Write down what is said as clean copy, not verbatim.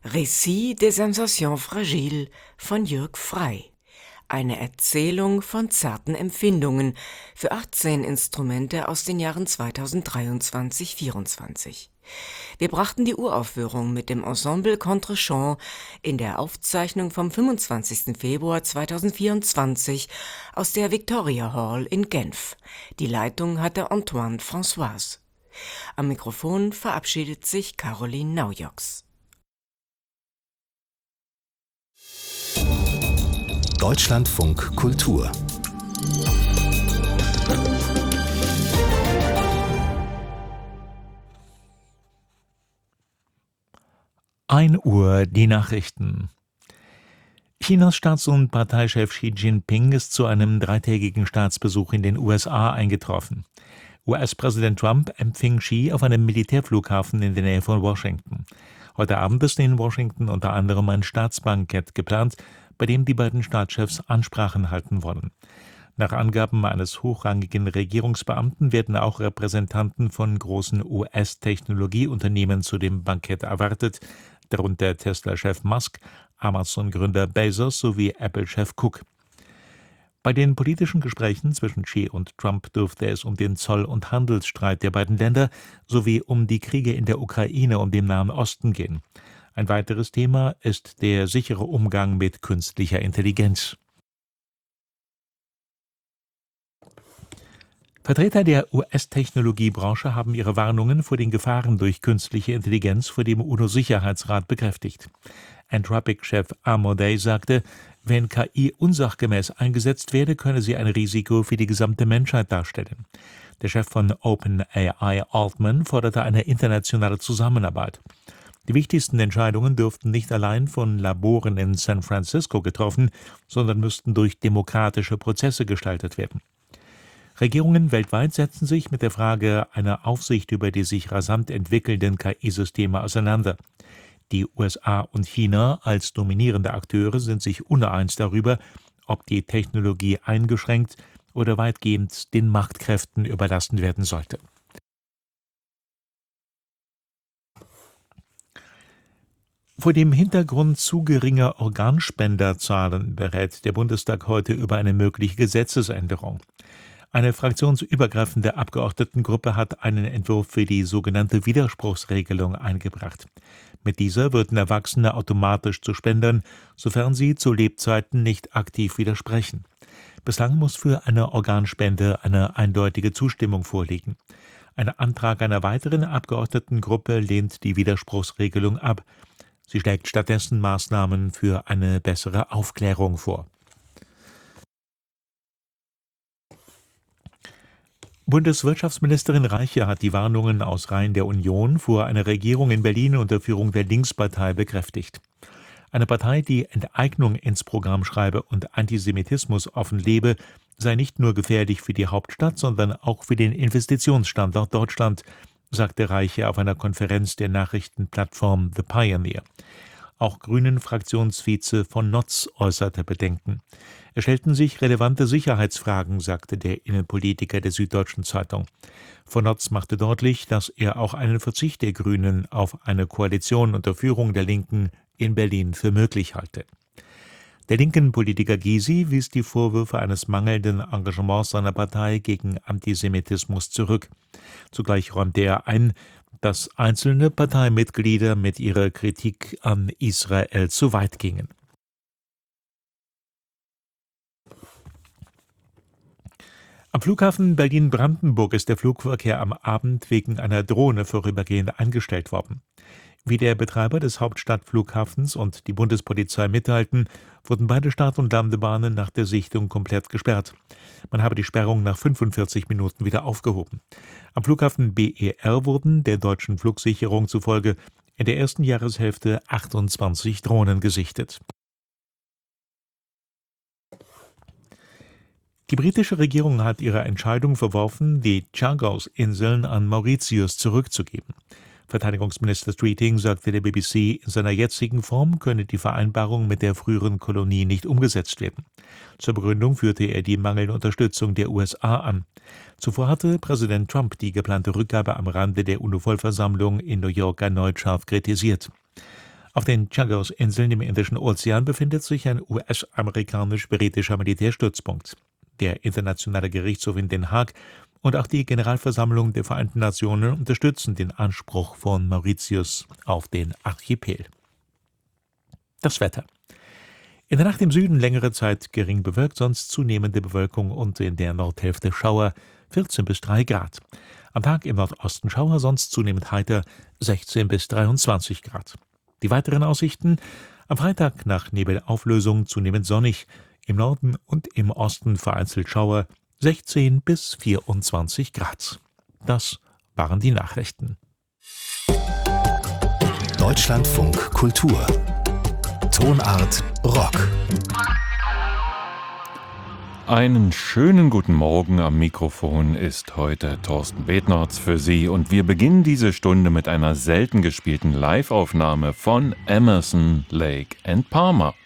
Récit des Sensations Fragiles von Jürg Frey. Eine Erzählung von zarten Empfindungen für 18 Instrumente aus den Jahren 2023-24. Wir brachten die Uraufführung mit dem Ensemble Contrechamp in der Aufzeichnung vom 25. Februar 2024 aus der Victoria Hall in Genf. Die Leitung hatte Antoine Françoise. Am Mikrofon verabschiedet sich Caroline Naujoks. Deutschlandfunk Kultur. Uhr die Nachrichten. Chinas Staats- und Parteichef Xi Jinping ist zu einem dreitägigen Staatsbesuch in den USA eingetroffen. US-Präsident Trump empfing Xi auf einem Militärflughafen in der Nähe von Washington. Heute Abend ist in Washington unter anderem ein Staatsbankett geplant, bei dem die beiden Staatschefs Ansprachen halten wollen. Nach Angaben eines hochrangigen Regierungsbeamten werden auch Repräsentanten von großen US-Technologieunternehmen zu dem Bankett erwartet, darunter Tesla-Chef Musk, Amazon-Gründer Bezos sowie Apple-Chef Cook. Bei den politischen Gesprächen zwischen Xi und Trump dürfte es um den Zoll- und Handelsstreit der beiden Länder sowie um die Kriege in der Ukraine und dem Nahen Osten gehen. Ein weiteres Thema ist der sichere Umgang mit künstlicher Intelligenz. Vertreter der US-Technologiebranche haben ihre Warnungen vor den Gefahren durch künstliche Intelligenz vor dem UNO-Sicherheitsrat bekräftigt. Anthropic-Chef Amodei sagte, wenn KI unsachgemäß eingesetzt werde, könne sie ein Risiko für die gesamte Menschheit darstellen. Der Chef von OpenAI, Altman, forderte eine internationale Zusammenarbeit. Die wichtigsten Entscheidungen dürften nicht allein von Laboren in San Francisco getroffen, sondern müssten durch demokratische Prozesse gestaltet werden. Regierungen weltweit setzen sich mit der Frage einer Aufsicht über die sich rasant entwickelnden KI-Systeme auseinander. Die USA und China als dominierende Akteure sind sich uneins darüber, ob die Technologie eingeschränkt oder weitgehend den Machtkräften überlassen werden sollte. Vor dem Hintergrund zu geringer Organspenderzahlen berät der Bundestag heute über eine mögliche Gesetzesänderung. Eine fraktionsübergreifende Abgeordnetengruppe hat einen Entwurf für die sogenannte Widerspruchsregelung eingebracht. Mit dieser würden Erwachsene automatisch zu Spendern, sofern sie zu Lebzeiten nicht aktiv widersprechen. Bislang muss für eine Organspende eine eindeutige Zustimmung vorliegen. Ein Antrag einer weiteren Abgeordnetengruppe lehnt die Widerspruchsregelung ab. Sie schlägt stattdessen Maßnahmen für eine bessere Aufklärung vor. Bundeswirtschaftsministerin Reiche hat die Warnungen aus Reihen der Union vor einer Regierung in Berlin unter Führung der Linkspartei bekräftigt. Eine Partei, die Enteignung ins Programm schreibe und Antisemitismus offen lebe, sei nicht nur gefährlich für die Hauptstadt, sondern auch für den Investitionsstandort Deutschland, sagte Reiche auf einer Konferenz der Nachrichtenplattform The Pioneer. Auch Grünen-Fraktionsvize von Notz äußerte Bedenken. Es stellten sich relevante Sicherheitsfragen, sagte der Innenpolitiker der Süddeutschen Zeitung. Von Notz machte deutlich, dass er auch einen Verzicht der Grünen auf eine Koalition unter Führung der Linken in Berlin für möglich halte. Der linken Politiker Gysi wies die Vorwürfe eines mangelnden Engagements seiner Partei gegen Antisemitismus zurück. Zugleich räumte er ein, dass einzelne Parteimitglieder mit ihrer Kritik an Israel zu weit gingen. Am Flughafen Berlin-Brandenburg ist der Flugverkehr am Abend wegen einer Drohne vorübergehend eingestellt worden. Wie der Betreiber des Hauptstadtflughafens und die Bundespolizei mitteilten, wurden beide Start- und Landebahnen nach der Sichtung komplett gesperrt. Man habe die Sperrung nach 45 Minuten wieder aufgehoben. Am Flughafen BER wurden der deutschen Flugsicherung zufolge in der ersten Jahreshälfte 28 Drohnen gesichtet. Die britische Regierung hat ihre Entscheidung verworfen, die Chagos-Inseln an Mauritius zurückzugeben. Verteidigungsminister Streeting sagte der BBC, in seiner jetzigen Form könne die Vereinbarung mit der früheren Kolonie nicht umgesetzt werden. Zur Begründung führte er die mangelnde Unterstützung der USA an. Zuvor hatte Präsident Trump die geplante Rückgabe am Rande der UNO-Vollversammlung in New York erneut scharf kritisiert. Auf den Chagos-Inseln im Indischen Ozean befindet sich ein US-amerikanisch-britischer Militärstützpunkt. Der Internationale Gerichtshof in Den Haag und auch die Generalversammlung der Vereinten Nationen unterstützen den Anspruch von Mauritius auf den Archipel. Das Wetter. In der Nacht im Süden längere Zeit gering bewölkt, sonst zunehmende Bewölkung und in der Nordhälfte Schauer, 14 bis 3 Grad. Am Tag im Nordosten Schauer, sonst zunehmend heiter, 16 bis 23 Grad. Die weiteren Aussichten: am Freitag nach Nebelauflösung zunehmend sonnig, im Norden und im Osten vereinzelt Schauer, 16 bis 24 Grad. Das waren die Nachrichten. Deutschlandfunk Kultur. Tonart Rock. Einen schönen guten Morgen, am Mikrofon ist heute Thorsten Bednorz für Sie und wir beginnen diese Stunde mit einer selten gespielten Live-Aufnahme von Emerson, Lake and Palmer.